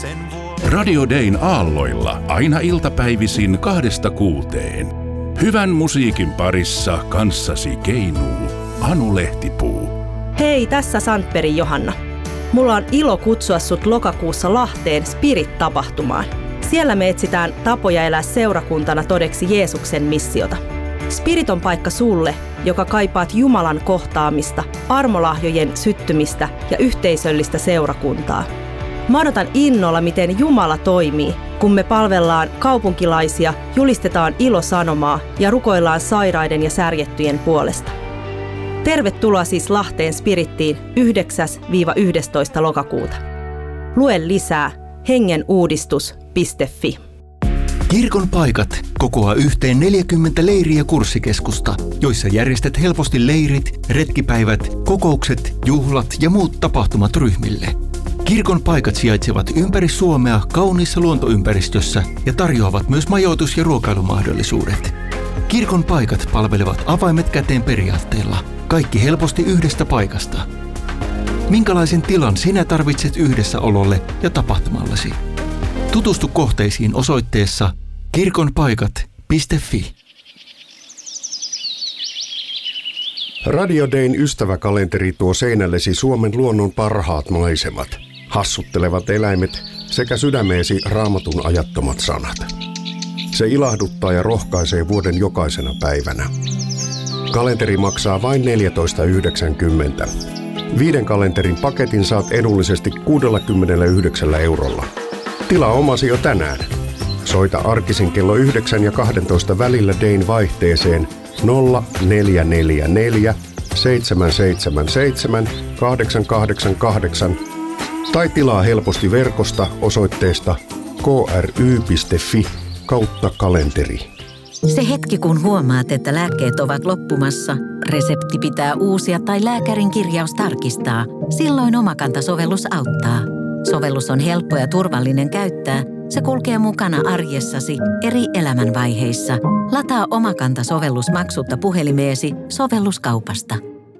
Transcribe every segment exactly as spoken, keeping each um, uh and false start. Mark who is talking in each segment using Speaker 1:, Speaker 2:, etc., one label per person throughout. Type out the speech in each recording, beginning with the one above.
Speaker 1: Radio Dayn aalloilla aina iltapäivisin kahdesta kuuteen. Hyvän musiikin parissa kanssasi keinuu Anu Lehtipuu.
Speaker 2: Hei, tässä Sandbergin Johanna. Mulla on ilo kutsua sut lokakuussa Lahteen Spirit-tapahtumaan. Siellä me etsitään tapoja elää seurakuntana todeksi Jeesuksen missiota. Spirit on paikka sulle, joka kaipaat Jumalan kohtaamista, armolahjojen syttymistä ja yhteisöllistä seurakuntaa. Mä odotan innolla, miten Jumala toimii, kun me palvellaan kaupunkilaisia, julistetaan ilosanomaa ja rukoillaan sairaiden ja särjettyjen puolesta. Tervetuloa siis Lahteen Spirittiin yhdeksäs yhdestoista lokakuuta. Lue lisää hengenuudistus piste fi.
Speaker 3: Kirkon paikat kokoaa yhteen neljäkymmentä leiri- ja kurssikeskusta, joissa järjestät helposti leirit, retkipäivät, kokoukset, juhlat ja muut tapahtumat ryhmille. Kirkon paikat sijaitsevat ympäri Suomea kauniissa luontoympäristössä ja tarjoavat myös majoitus- ja ruokailumahdollisuudet. Kirkon paikat palvelevat avaimet käteen periaatteella, kaikki helposti yhdestä paikasta. Minkälaisen tilan sinä tarvitset yhdessäololle ja tapahtumallasi? Tutustu kohteisiin osoitteessa kirkonpaikat piste fi.
Speaker 4: Radio Dayn ystäväkalenteri tuo seinällesi Suomen luonnon parhaat maisemat, hassuttelevat eläimet sekä sydämeesi Raamatun ajattomat sanat. Se ilahduttaa ja rohkaisee vuoden jokaisena päivänä. Kalenteri maksaa vain neljätoista yhdeksänkymmentä. Viiden kalenterin paketin saat edullisesti kuusikymmentäyhdeksän eurolla. Tilaa omasi jo tänään. Soita arkisin kello yhdeksän ja kaksitoista välillä Dayn vaihteeseen nolla neljä neljä neljä seitsemän seitsemän seitsemän kahdeksan kahdeksan kahdeksan tai tilaa helposti verkosta osoitteesta kry piste fi kautta kalenteri.
Speaker 5: Se hetki, kun huomaat, että lääkkeet ovat loppumassa, resepti pitää uusia tai lääkärin kirjaus tarkistaa, silloin Omakanta-sovellus auttaa. Sovellus on helppo ja turvallinen käyttää. Se kulkee mukana arjessasi eri elämänvaiheissa. Lataa Omakanta-sovellus maksutta puhelimeesi sovelluskaupasta.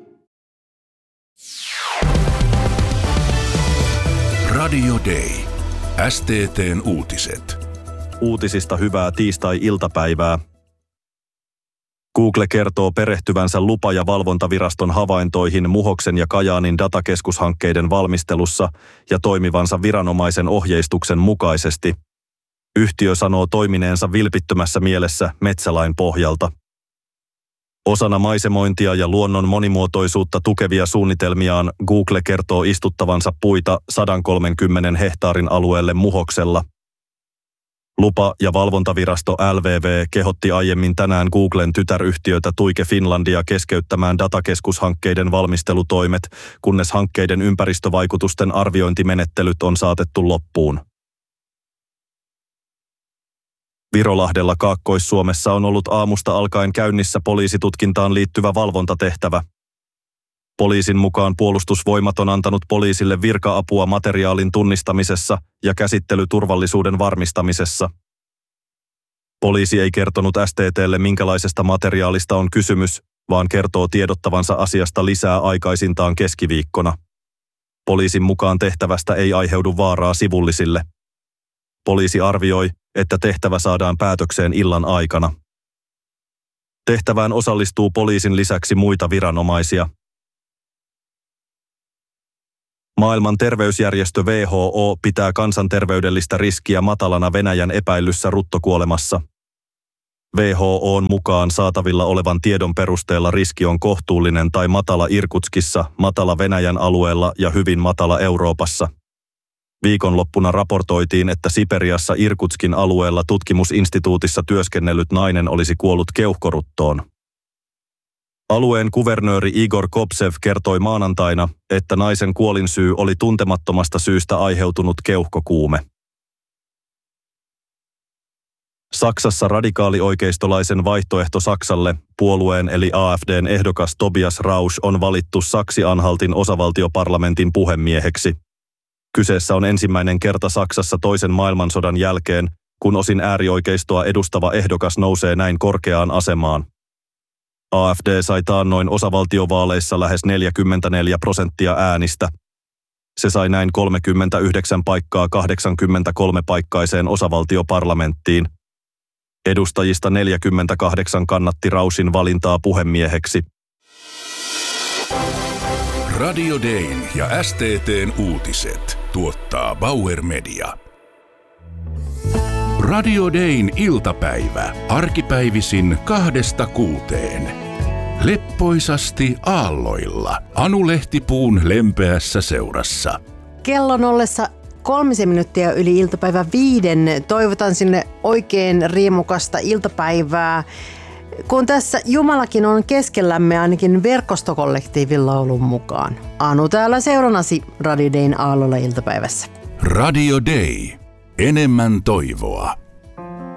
Speaker 1: Radio Day. S T T:n uutiset.
Speaker 6: Uutisista hyvää tiistai-iltapäivää. Google kertoo perehtyvänsä lupa- ja valvontaviraston havaintoihin Muhoksen ja Kajaanin datakeskushankkeiden valmistelussa ja toimivansa viranomaisen ohjeistuksen mukaisesti. Yhtiö sanoo toimineensa vilpittömässä mielessä metsälain pohjalta. Osana maisemointia ja luonnon monimuotoisuutta tukevia suunnitelmiaan Google kertoo istuttavansa puita sata kolmekymmentä hehtaarin alueelle Muhoksella. Lupa- ja valvontavirasto L V V kehotti aiemmin tänään Googlen tytäryhtiötä Tuike Finlandia keskeyttämään datakeskushankkeiden valmistelutoimet, kunnes hankkeiden ympäristövaikutusten arviointimenettelyt on saatettu loppuun. Virolahdella Kaakkois-Suomessa on ollut aamusta alkaen käynnissä poliisitutkintaan liittyvä valvontatehtävä. Poliisin mukaan Puolustusvoimat on antanut poliisille virka-apua materiaalin tunnistamisessa ja käsittelyturvallisuuden varmistamisessa. Poliisi ei kertonut S T T:lle, minkälaisesta materiaalista on kysymys, vaan kertoo tiedottavansa asiasta lisää aikaisintaan keskiviikkona. Poliisin mukaan tehtävästä ei aiheudu vaaraa sivullisille. Poliisi arvioi, että tehtävä saadaan päätökseen illan aikana. Tehtävään osallistuu poliisin lisäksi muita viranomaisia. Maailman terveysjärjestö W H O pitää kansanterveydellistä riskiä matalana Venäjän epäillyssä ruttokuolemassa. W H O:n mukaan saatavilla olevan tiedon perusteella riski on kohtuullinen tai matala Irkutskissa, matala Venäjän alueella ja hyvin matala Euroopassa. Viikonloppuna raportoitiin, että Siperiassa Irkutskin alueella tutkimusinstituutissa työskennellyt nainen olisi kuollut keuhkoruttoon. Alueen kuvernööri Igor Kopsev kertoi maanantaina, että naisen kuolinsyy oli tuntemattomasta syystä aiheutunut keuhkokuume. Saksassa radikaalioikeistolaisen Vaihtoehto Saksalle puolueen eli A F D:n ehdokas Tobias Rausch on valittu Saksi-Anhaltin osavaltioparlamentin puhemieheksi. Kyseessä on ensimmäinen kerta Saksassa toisen maailmansodan jälkeen, kun osin äärioikeistoa edustava ehdokas nousee näin korkeaan asemaan. A F D sai taannoin osavaltiovaaleissa lähes neljäkymmentäneljä prosenttia äänistä. Se sai näin kolmekymmentäyhdeksän paikkaa kahdeksankymmentäkolme paikkaiseen osavaltioparlamenttiin. Edustajista neljäkymmentäkahdeksan kannatti Rausin valintaa puhemieheksi.
Speaker 1: Radio Dayn ja S T T:n uutiset tuottaa Bauer Media. Radio Dayn iltapäivä, arkipäivisin kahdesta kuuteen. Leppoisasti aalloilla, Anu Lehtipuun lempeässä seurassa.
Speaker 7: Kellon ollessa kolmisen minuuttia yli iltapäivä viiden. Toivotan sinne oikein riemukasta iltapäivää. Kun tässä Jumalakin on keskellämme ainakin verkostokollektiivin laulun mukaan. Anu täällä seurannasi Radio Dayn aalloilla iltapäivässä.
Speaker 1: Radio Day. Enemmän toivoa.